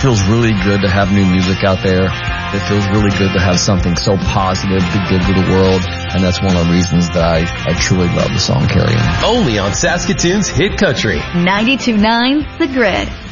feels really good to have new music out there. It feels really good to have something so positive to give to the world, and that's one of the reasons that I truly love the song Carry On. Only on Saskatoon's Hit Country. 92.9 The Grid.